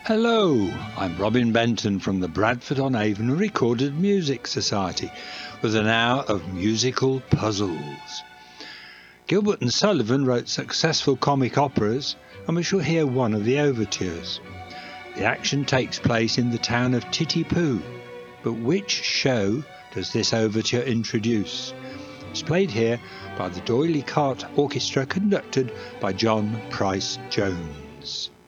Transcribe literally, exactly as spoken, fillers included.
Hello, I'm Robin Benton from the Bradford-on-Avon Recorded Music Society with an hour of musical puzzles. Gilbert and Sullivan wrote successful comic operas, and we shall hear one of the overtures. The action takes place in the town of Titipu, but which show does this overture introduce? It's played here by the D'Oyly Carte Orchestra, conducted by John Pryce Jones.